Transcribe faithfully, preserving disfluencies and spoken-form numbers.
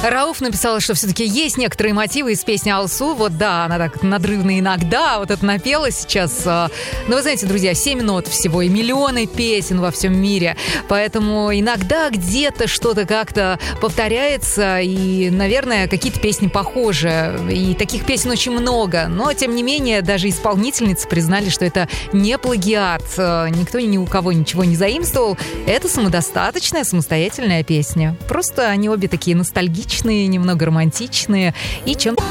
Рауф написала, что все-таки есть некоторые мотивы из песни «Алсу». Вот да, она так надрывно иногда вот это напела сейчас. Но вы знаете, друзья, семь нот всего и миллионы песен во всем мире. Поэтому иногда где-то что-то как-то повторяется. И, наверное, какие-то песни похожи. И таких песен очень много. Но, тем не менее, даже исполнительницы признали, что это не плагиат. Никто ни у кого ничего не заимствовал. Это самодостаточная, самостоятельная песня. Просто они обе такие ностальгичные, немного романтичные и чем-то...